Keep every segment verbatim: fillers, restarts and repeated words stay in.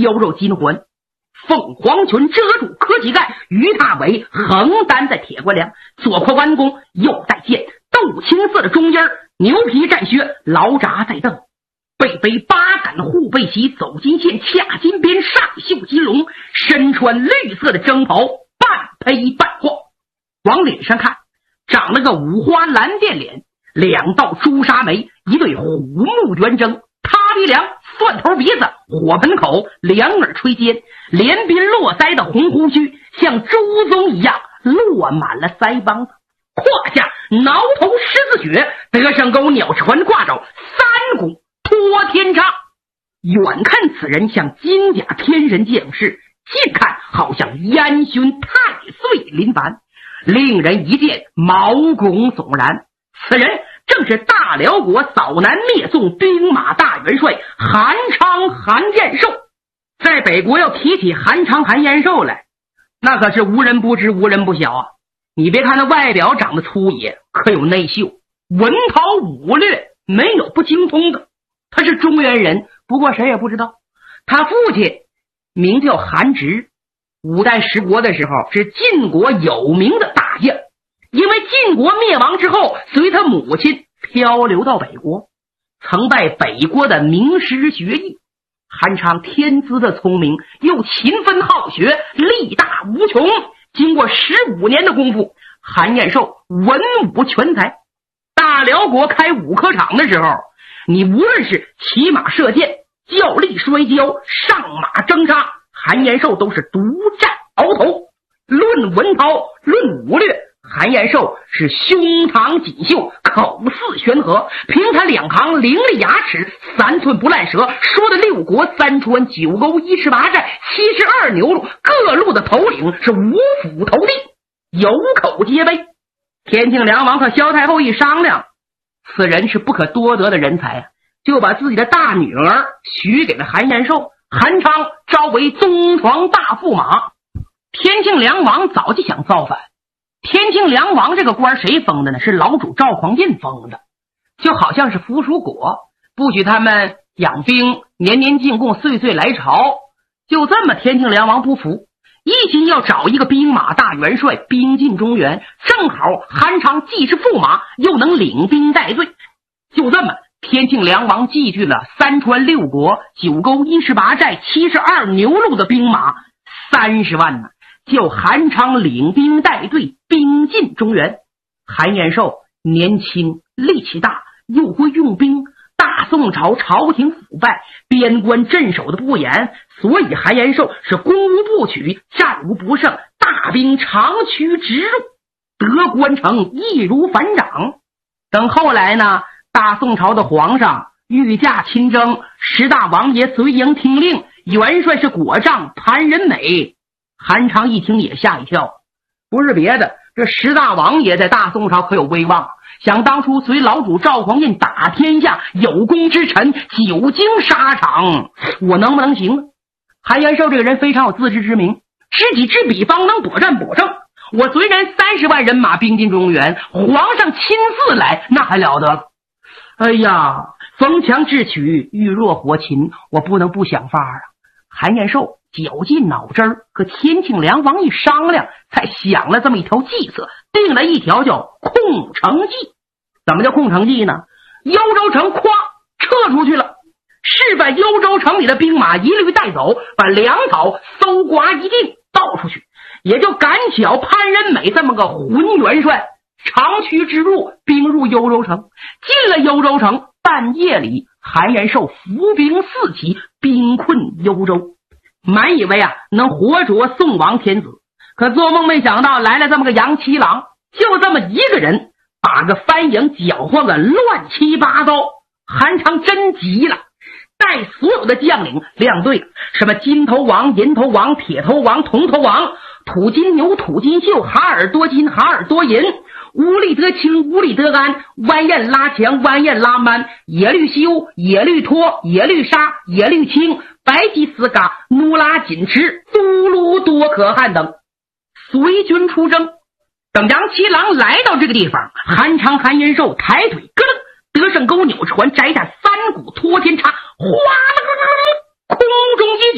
貂肉金环，凤凰裙遮住磕膝盖，鱼大尾横担在铁冠梁，左挎弯弓，右带剑，豆青色的中间，牛皮战靴，劳扎在蹬，背背八杆护背旗，走金线，掐金边，上绣金龙，身穿绿色的征袍，半披半晃。往脸上看，长了个五花蓝靛脸，两道朱砂眉，一对虎目圆睁，塌鼻梁，蒜头鼻子，火盆口，两耳垂肩，连鬓络腮的红胡须像朱宗一样落满了腮帮子，胯下挠头十字血，得胜钩鸟船挂着三股托天叉。远看此人像金甲天神降世，近看好像烟熏太岁临凡，令人一见毛骨悚然。此人正是大辽国扫南灭宋兵马大元帅韩昌韩彦寿。在北国要提起韩昌韩彦寿来，那可是无人不知无人不晓啊。你别看他外表长得粗野，可有内秀，文韬武略没有不精通的。他是中原人，不过谁也不知道。他父亲名叫韩直，五代十国的时候是晋国有名的大将，因为晋国灭亡之后，随他母亲漂流到北国，曾拜北国的名师学艺。韩昌天资的聪明，又勤奋好学，力大无穷。经过十五年的功夫，韩彦寿文武全才。大辽国开武科场的时候，你无论是骑马射箭、较力摔跤、上马征杀，韩彦寿都是独占鳌头。论文韬，论武略，韩彦寿是胸膛锦绣，口似悬河，凭他两行伶俐牙齿，三寸不烂舌，说的六国三川九沟一十八寨七十二牛路各路的头领是五府投地，有口皆碑。天庆梁王和萧太后一商量，此人是不可多得的人才啊，就把自己的大女儿许给了韩彦寿。韩昌招为宗床大驸马。天庆梁王早就想造反，天庆梁王这个官谁封的呢？是老主赵匡胤封的，就好像是附属国，不许他们养兵，年年进贡，岁岁来朝。就这么，天庆梁王不服，一心要找一个兵马大元帅，兵进中原。正好韩昌既是驸马，又能领兵带队。就这么，天庆梁王集聚了三川六国九沟一十八寨七十二牛路的兵马三十万呢，叫韩昌领兵带队，兵进中原。韩彦寿年轻力气大，又会用兵。大宋朝朝廷腐败，边关镇守的不严，所以韩彦寿是攻无不取，战无不胜，大兵长驱直入，得关城易如反掌。等后来呢，大宋朝的皇上御驾亲征，十大王爷随营听令，元帅是果仗潘仁美。韩昌一听也吓一跳，不是别的，这十大王爷在大宋朝可有威望，想当初随老主赵匡胤打天下，有功之臣久经沙场，我能不能行？韩彦寿这个人非常有自知之明，知己知彼，方能搏战搏胜。我虽然三十万人马兵进中原，皇上亲自来，那还了得了。哎呀，逢强智取，遇弱火擒，我不能不想法啊。韩彦寿绞尽脑汁儿，和天庆梁王一商量，才想了这么一条计策，定了一条叫控城计。怎么叫控城计呢？幽州城咵撤出去了，是把幽州城里的兵马一律带走，把粮草搜刮一定倒出去，也就赶巧潘仁美这么个混元帅长驱直入，兵入幽州城。进了幽州城，半夜里韩彦寿伏兵四起，兵困幽州，满以为啊能活捉宋王天子，可做梦没想到来了这么个杨七郎，就这么一个人把个番营搅和个乱七八糟。韩昌真急了，带所有的将领亮队，什么金头王、银头王、铁头王、铜头王、土金牛、土金秀、哈尔多金、哈尔多银、乌力德清、乌力德安、弯燕拉强、弯燕拉曼、野绿修、野绿托、野绿沙、野绿青、白吉斯嘎、努拉锦池、都卢多可汗等随军出征。等杨七郎来到这个地方，韩昌韩延寿抬腿咯噔，得胜钩扭船，摘下三股托天叉，哗啦啦啦，空中一举，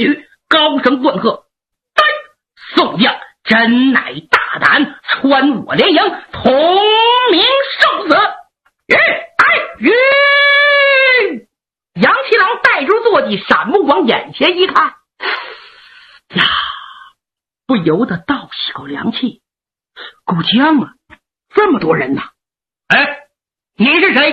高声问喝：“对，宋将真乃大胆，穿我连营，同名受死！”吁哎吁！杨七郎带住坐骑，闪目往眼前一看，呀，不由得倒吸口凉气。古江啊，这么多人呐！哎，你是谁？